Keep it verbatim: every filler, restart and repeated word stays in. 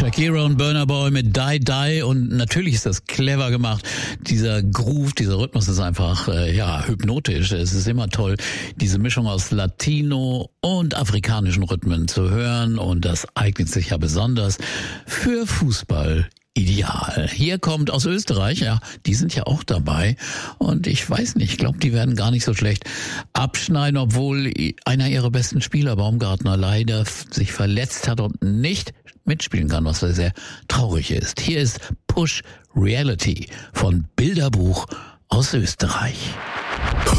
Shakira und Burna Boy mit Die Die, und natürlich ist das clever gemacht. Dieser Groove, dieser Rhythmus ist einfach äh, ja hypnotisch. Es ist immer toll, diese Mischung aus Latino und afrikanischen Rhythmen zu hören, und das eignet sich ja besonders für Fußball. Ideal. Hier kommt aus Österreich, ja, die sind ja auch dabei, und ich weiß nicht, ich glaube, die werden gar nicht so schlecht abschneiden, obwohl einer ihrer besten Spieler, Baumgartner, leider sich verletzt hat und nicht mitspielen kann, was sehr traurig ist. Hier ist Push Reality von Bilderbuch aus Österreich.